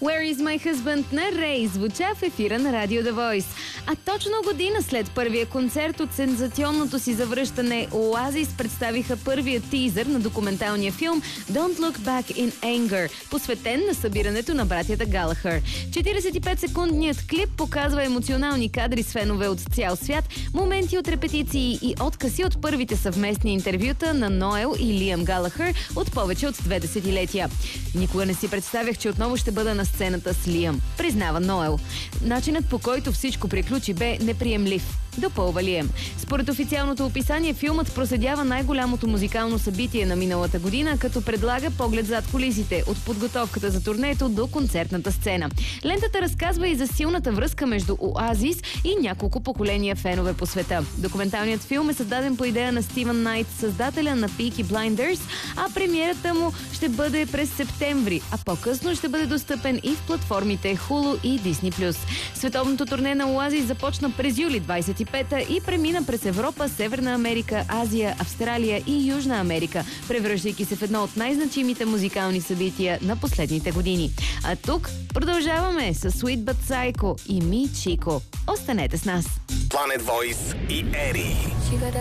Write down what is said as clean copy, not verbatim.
Where is my husband на Рей звуча в ефира на Радио The Voice. А точно година след първия концерт от сензационното си завръщане, Оазис представиха първия тизър на документалния филм Don't Look Back in Anger, посветен на събирането на братята Галахър. 45-секундният клип показва емоционални кадри с фенове от цял свят, моменти от репетиции и откъси от първите съвместни интервюта на Ноел и Лиам Галахър от повече от 2 десетилетия. Никога не си представях, че отново ще бъда на сцената с Лиам, признава Ноел. Начинът, по който всичко приключи, бе неприемлив. Допълва Лиам. Според официалното описание, филмът проследява най-голямото музикално събитие на миналата година, като предлага поглед зад кулисите, от подготовката за турнето до концертната сцена. Лентата разказва и за силната връзка между Оазис и няколко поколения фенове по света. Документалният филм е създаден по идея на Стивън Найт, създателя на Peaky Blinders, а премиерата му ще бъде през септември, а по-късно ще бъде достъпен и в платформите Hulu и Disney+. Световното турне на Оазис започна през юли 25-та и премина през Европа, Северна Америка, Азия, Австралия и Южна Америка, превръщайки се в едно от най-значимите музикални събития на последните години. А тук продължаваме с Sweet But Psycho и Mi Chico. Останете с нас! Planet Voice и Ери.